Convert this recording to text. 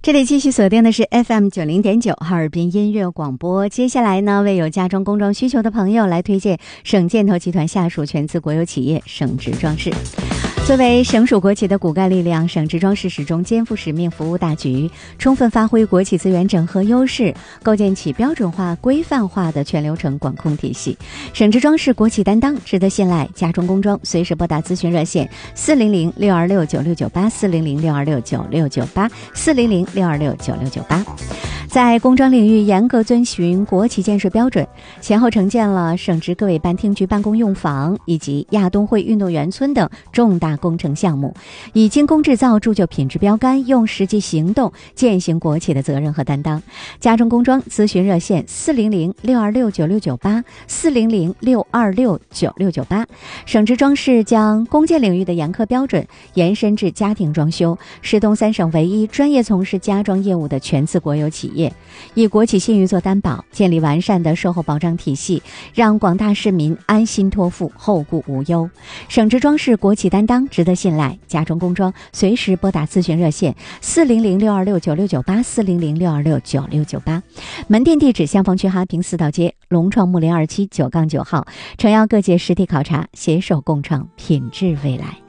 这里继续锁定的是 FM90.9 哈尔滨音乐广播。接下来呢，为有家装工装需求的朋友来推荐省建投集团下属全资国有企业省直装饰。作为省属国企的骨干力量，省直装饰始终肩负使命，服务大局，充分发挥国企资源整合优势，构建起标准化、规范化的全流程管控体系。省直装饰国企担当，值得信赖，家装工装随时拨打咨询热线400-626-9698，400-626-9698，400-626-9698。在工装领域严格遵循国企建设标准，前后承建了省直各委办厅局办公用房以及亚冬会运动员村等重大工程项目，以精工制造铸就品质标杆，用实际行动践行国企的责任和担当。家装工装咨询热线400-626-9698，400-626-9698。省直装饰将公建领域的严苛标准延伸至家庭装修，是东三省唯一专业从事家装业务的全资国有企业，以国企信誉做担保，建立完善的售后保障体系，让广大市民安心托付，后顾无忧。省直装饰国企担当，值得信赖，家装工装随时拨打咨询热线400-626-9698，400-626-9698。门店地址：襄汾区哈平4道街龙创木林2期9-9号，诚邀各界实地考察，携手共创品质未来。